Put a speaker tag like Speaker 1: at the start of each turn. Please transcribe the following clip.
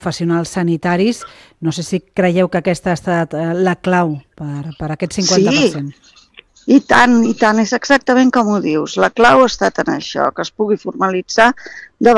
Speaker 1: professionals sanitaris. No sé si creieu que aquesta ha estat la clau per aquest 50%.
Speaker 2: I tant, és exactament com ho dius. La clau ha estat en això, que es pugui formalitzar de